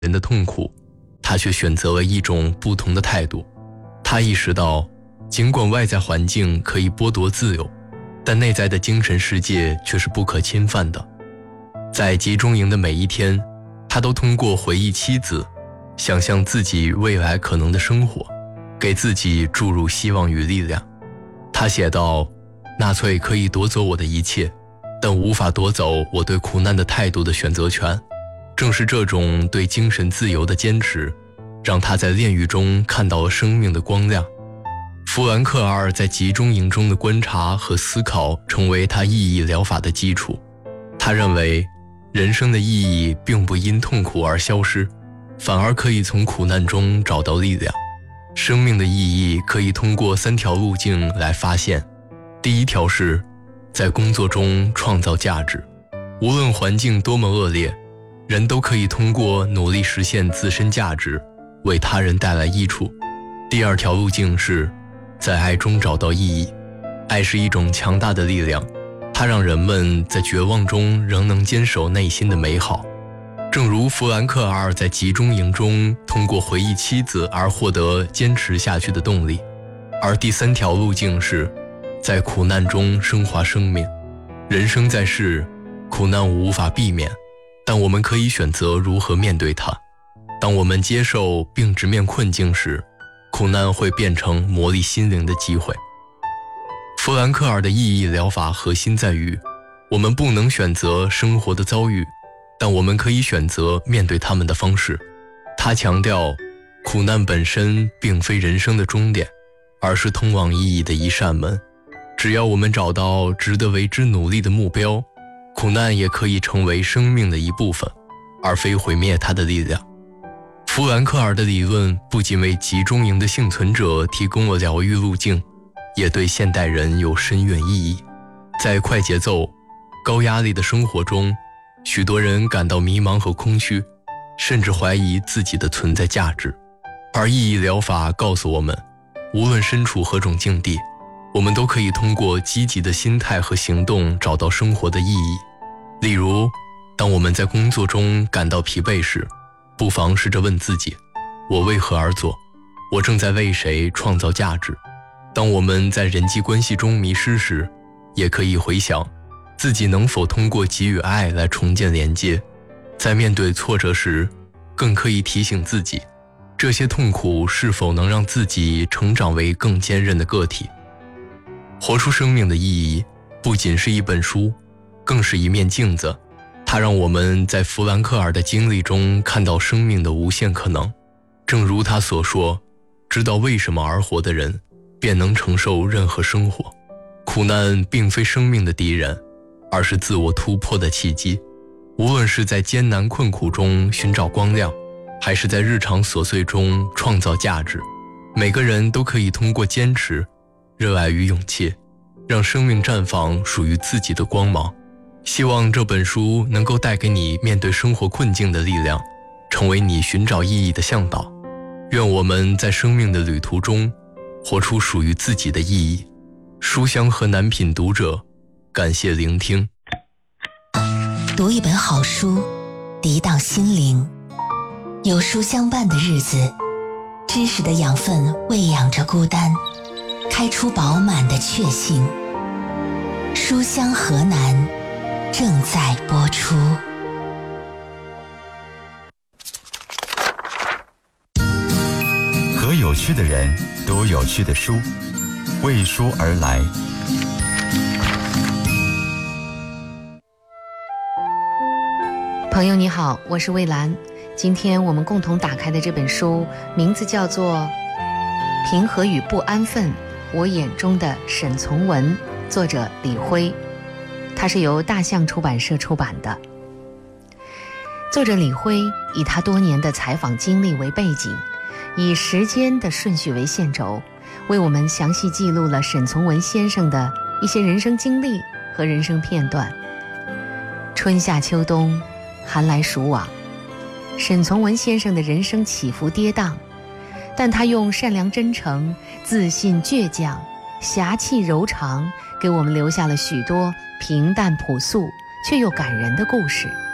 人的痛苦，他却选择了一种不同的态度。他意识到，尽管外在环境可以剥夺自由，但内在的精神世界却是不可侵犯的。在集中营的每一天，他都通过回忆妻子，想象自己未来可能的生活，给自己注入希望与力量。他写道，纳粹可以夺走我的一切，但无法夺走我对苦难的态度的选择权。正是这种对精神自由的坚持，让他在炼狱中看到了生命的光亮。弗兰克尔在集中营中的观察和思考成为他意义疗法的基础。他认为，人生的意义并不因痛苦而消失，反而可以从苦难中找到力量。生命的意义可以通过3条路径来发现。第一条是，在工作中创造价值。无论环境多么恶劣，人都可以通过努力实现自身价值，为他人带来益处。第二条路径是，在爱中找到意义。爱是一种强大的力量，它让人们在绝望中仍能坚守内心的美好。正如弗兰克尔在集中营中通过回忆妻子而获得坚持下去的动力。而第3条路径是，在苦难中升华生命。人生在世，苦难无法避免，但我们可以选择如何面对它。当我们接受并直面困境时，苦难会变成磨砺心灵的机会。弗兰克尔的意义疗法核心在于，我们不能选择生活的遭遇，但我们可以选择面对他们的方式。他强调，苦难本身并非人生的终点，而是通往意义的一扇门。只要我们找到值得为之努力的目标，苦难也可以成为生命的一部分，而非毁灭它的力量。弗兰克尔的理论不仅为集中营的幸存者提供了疗愈路径，也对现代人有深远意义。在快节奏、高压力的生活中，许多人感到迷茫和空虚，甚至怀疑自己的存在价值。而意义疗法告诉我们，无论身处何种境地，我们都可以通过积极的心态和行动找到生活的意义。例如，当我们在工作中感到疲惫时，不妨试着问自己，我为何而做？我正在为谁创造价值？当我们在人际关系中迷失时，也可以回想自己能否通过给予爱来重建连接。在面对挫折时，更可以提醒自己，这些痛苦是否能让自己成长为更坚韧的个体。活出生命的意义不仅是一本书，更是一面镜子。它让我们在弗兰克尔的经历中看到生命的无限可能。正如他所说，知道为什么而活的人，便能承受任何生活。苦难并非生命的敌人，而是自我突破的契机。无论是在艰难困苦中寻找光亮，还是在日常琐碎中创造价值，每个人都可以通过坚持、热爱与勇气，让生命绽放属于自己的光芒。希望这本书能够带给你面对生活困境的力量，成为你寻找意义的向导。愿我们在生命的旅途中活出属于自己的意义。书香和南品读者，感谢聆听。 读一本好书，涤荡心灵。有书相伴的日子，知识的养分喂养着孤单，开出饱满的确信。书香河南正在播出。 和有趣的人读有趣的书，为书而来。 朋友你好，我是魏兰。今天我们共同打开的这本书名字叫做《平和与不安分：我眼中的沈从文》，作者李辉，它是由大象出版社出版的。作者李辉以他多年的采访经历为背景，以时间的顺序为线轴，为我们详细记录了沈从文先生的一些人生经历和人生片段。春夏秋冬，寒来暑往，沈从文先生的人生起伏跌宕，但他用善良真诚、自信倔强、侠气柔肠，给我们留下了许多平淡朴素却又感人的故事。